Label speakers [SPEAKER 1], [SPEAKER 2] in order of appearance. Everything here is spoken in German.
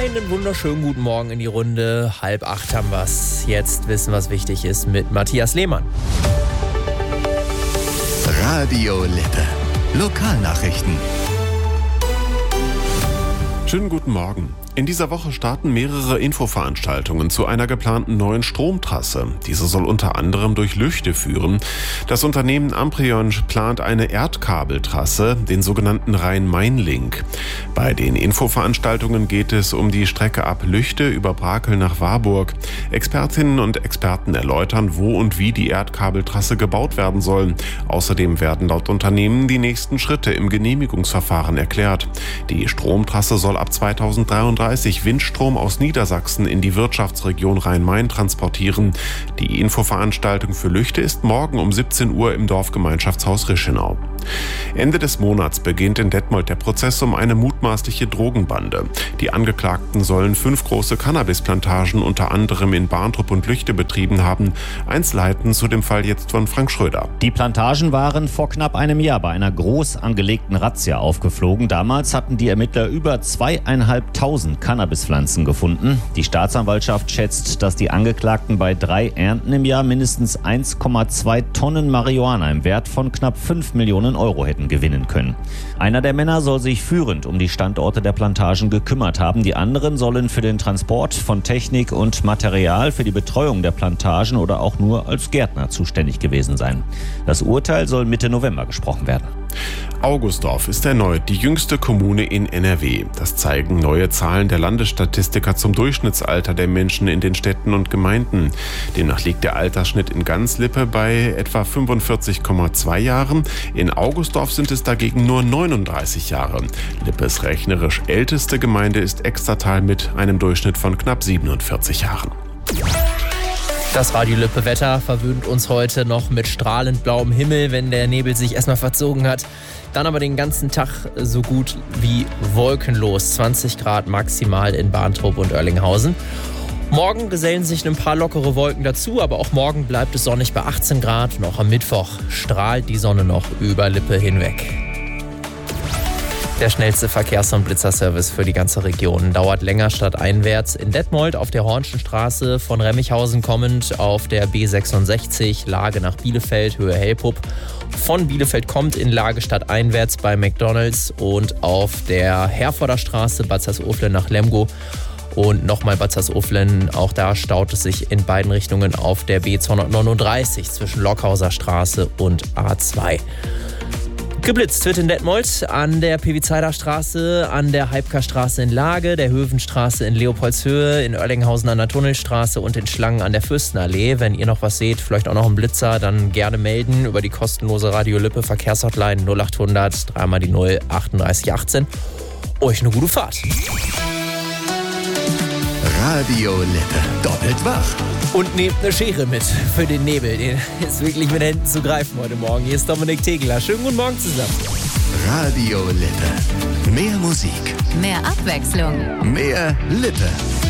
[SPEAKER 1] Einen wunderschönen guten Morgen in die Runde. 7:30 haben wir's. Jetzt wissen, was wichtig ist mit Matthias Lehmann.
[SPEAKER 2] Radio Lippe. Lokalnachrichten.
[SPEAKER 3] Schönen guten Morgen. In dieser Woche starten mehrere Infoveranstaltungen zu einer geplanten neuen Stromtrasse. Diese soll unter anderem durch Lüchte führen. Das Unternehmen Amprion plant eine Erdkabeltrasse, den sogenannten Rhein-Main-Link. Bei den Infoveranstaltungen geht es um die Strecke ab Lüchte über Brakel nach Warburg. Expertinnen und Experten erläutern, wo und wie die Erdkabeltrasse gebaut werden soll. Außerdem werden laut Unternehmen die nächsten Schritte im Genehmigungsverfahren erklärt. Die Stromtrasse soll ab 2033 Windstrom aus Niedersachsen in die Wirtschaftsregion Rhein-Main transportieren. Die Infoveranstaltung für Lüchte ist morgen um 17 Uhr im Dorfgemeinschaftshaus Rischenau. Ende des Monats beginnt in Detmold der Prozess um eine mutmaßliche Drogenbande. Die Angeklagten sollen 5 große Cannabisplantagen unter anderem in Barntrup und Lüchte betrieben haben. Einzelheiten zu dem Fall jetzt von Frank Schröder.
[SPEAKER 4] Die Plantagen waren vor knapp einem Jahr bei einer groß angelegten Razzia aufgeflogen. Damals hatten die Ermittler über 2.500 Cannabispflanzen gefunden. Die Staatsanwaltschaft schätzt, dass die Angeklagten bei 3 Ernten im Jahr mindestens 1,2 Tonnen Marihuana im Wert von knapp 5 Millionen Euro hätten gewinnen können. Einer der Männer soll sich führend um die Standorte der Plantagen gekümmert haben. Die anderen sollen für den Transport von Technik und Material, für die Betreuung der Plantagen oder auch nur als Gärtner zuständig gewesen sein. Das Urteil soll Mitte November gesprochen werden.
[SPEAKER 3] Augustdorf ist erneut die jüngste Kommune in NRW. Das zeigen neue Zahlen der Landesstatistiker zum Durchschnittsalter der Menschen in den Städten und Gemeinden. Demnach liegt der Altersschnitt in ganz Lippe bei etwa 45,2 Jahren. In Augustdorf sind es dagegen nur 39 Jahre. Lippes rechnerisch älteste Gemeinde ist Extertal mit einem Durchschnitt von knapp 47 Jahren.
[SPEAKER 1] Das Radio Lippe Wetter verwöhnt uns heute noch mit strahlend blauem Himmel, wenn der Nebel sich erstmal verzogen hat. Dann aber den ganzen Tag so gut wie wolkenlos. 20 Grad maximal in Barntrup und Oerlinghausen. Morgen gesellen sich ein paar lockere Wolken dazu, aber auch morgen bleibt es sonnig bei 18 Grad. Und auch am Mittwoch strahlt die Sonne noch über Lippe hinweg. Der schnellste Verkehrs- und Blitzerservice für die ganze Region dauert länger stadteinwärts. In Detmold auf der Hornschen Straße von Remmichhausen kommend auf der B66 Lage nach Bielefeld, Höhe Helpup. Von Bielefeld kommt in Lage stadteinwärts bei McDonalds und auf der Herforder Straße Bad Salzuflen nach Lemgo. Und nochmal Bad Salzuflen, auch da staut es sich in beiden Richtungen auf der B239 zwischen Lockhauser Straße und A2. Geblitzt wird in Detmold an der Pevizeider Straße, an der Heibker Straße in Lage, der Hövenstraße in Leopoldshöhe, in Oerlinghausen an der Tunnelstraße und in Schlangen an der Fürstenallee. Wenn ihr noch was seht, vielleicht auch noch einen Blitzer, dann gerne melden über die kostenlose Radio Lippe Verkehrshotline 0800 3 die 0 38 18. Euch eine gute Fahrt.
[SPEAKER 2] Radio Lippe. Doppelt wach.
[SPEAKER 1] Und nehmt eine Schere mit für den Nebel. Den ist wirklich mit Händen zu greifen heute Morgen. Hier ist Dominik Tegeler. Schönen guten Morgen zusammen.
[SPEAKER 2] Radio Lippe. Mehr Musik.
[SPEAKER 5] Mehr Abwechslung.
[SPEAKER 2] Mehr Lippe.